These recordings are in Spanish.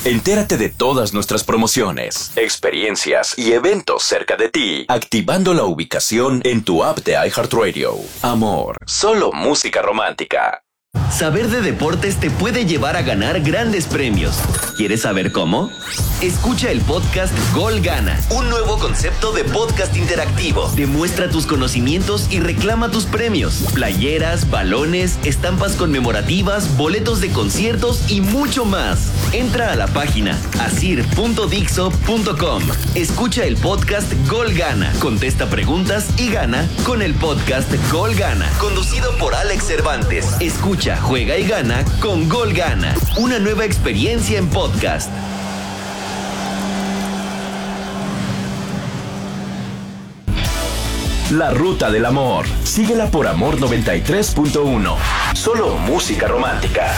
Entérate de todas nuestras promociones, experiencias y eventos cerca de ti, activando la ubicación en tu app de iHeartRadio. Amor, solo música romántica. Saber de deportes te puede llevar a ganar grandes premios. ¿Quieres saber cómo? Escucha el podcast Gol Gana, un nuevo concepto de podcast interactivo. Demuestra tus conocimientos y reclama tus premios. Playeras, balones, estampas conmemorativas, boletos de conciertos y mucho más. Entra a la página asir.dixo.com. Escucha el podcast Gol Gana. Contesta preguntas y gana con el podcast Gol Gana. Conducido por Alex Cervantes. Escucha, juega y gana con Gol Gana. Una nueva experiencia en podcast. La Ruta del Amor. Síguela por Amor 93.1. Solo música romántica.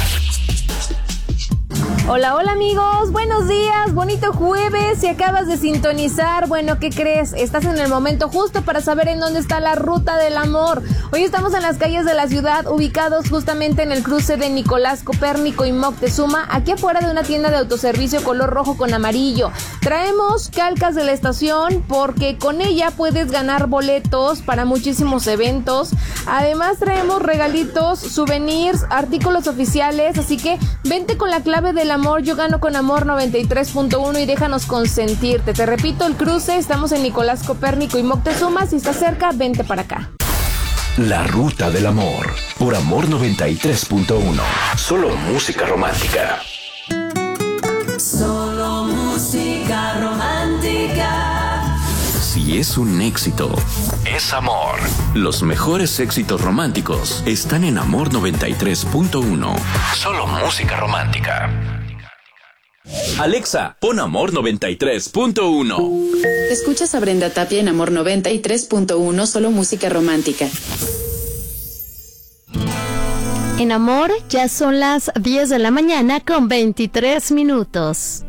Hola, hola amigos, buenos días, bonito jueves. Si acabas de sintonizar, bueno, ¿qué crees? Estás en el momento justo para saber en dónde está la Ruta del Amor. Hoy estamos en las calles de la ciudad, ubicados justamente en el cruce de Nicolás Copérnico y Moctezuma, aquí afuera de una tienda de autoservicio color rojo con amarillo. Traemos calcas de la estación porque con ella puedes ganar boletos para muchísimos eventos. Además traemos regalitos, souvenirs, artículos oficiales, así que vente con la clave del amor. Yo gano con Amor 93.1 y déjanos consentirte. Te repito, el cruce, estamos en Nicolás Copérnico y Moctezuma. Si estás cerca, vente para acá. La Ruta del Amor por Amor 93.1. Solo música romántica. Solo música romántica. Si es un éxito, es amor. Los mejores éxitos románticos están en Amor 93.1. Solo música romántica. Alexa, pon Amor 93.1. Escuchas a Brenda Tapia en Amor 93.1, solo música romántica. En Amor ya son las 10 de la mañana con 23 minutos.